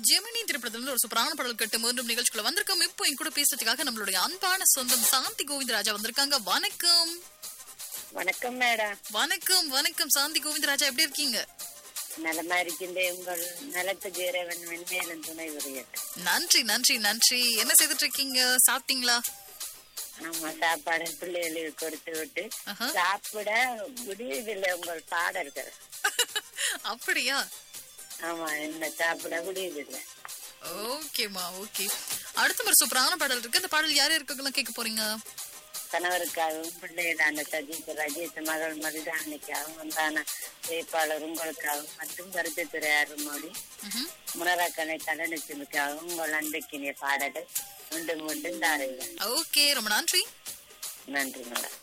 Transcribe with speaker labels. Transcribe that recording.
Speaker 1: ஜெமினி திரைப்படத்துல ஒரு சூப்பரான பாடல் கேட்டு மீண்டும் நிகழ்ச்சிக்குள்ள வந்திருக்கோம். இப்போ என் கூட பேசுறதுக்காக நம்மளுடைய அன்பான சொந்தம் சாந்தி கோவிந்தராஜா வந்திருக்காங்க. வணக்கம்.
Speaker 2: வணக்கம் மேடம்.
Speaker 1: வணக்கம் வணக்கம் சாந்தி கோவிந்தராஜா, எப்படி இருக்கீங்க?
Speaker 2: நலமா இருக்கின்ற உங்கள் நலத்துக்கு இறைவன் மென்மேலும் துணை புரியட்டும்.
Speaker 1: நன்றி நன்றி நன்றி. என்ன செய்துட்டு இருக்கீங்க? சாப்பிட்டீங்களா?
Speaker 2: ஆமா, சாப்பாடு பிள்ளைகளுக்கு கொடுத்து விட்டு சாப்பிட முடியவில்லை உங்கள் பாடல்கள்.
Speaker 1: அப்படியா?
Speaker 2: ஆமா, என்ன சாப்பிட முடியவில்லை.
Speaker 1: ஓகேமா, ஓகே. அடுத்த ஒரு சூப்பரான பாடல் இருக்கு. அந்த பாடல் யார் யாருக்கெல்லாம் கேட்க போறீங்க?
Speaker 2: கணவருக்காகவும் பிள்ளைகளான சஜித் ரஜித் மகள் மருதானிக்காகவும் வந்தான வேட்பாளர் உங்களுக்காகவும் மற்றும் கருத்துத்துறை அருமொழி முனராக்கனை தலைநச்சுக்காகவும் உங்கள் அன்பைக்கினிய பாடல்கள் மீண்டும் மீண்டும் தாருங்கள்.
Speaker 1: ஓகே, ரொம்ப நன்றி.
Speaker 2: நன்றி மேடம்.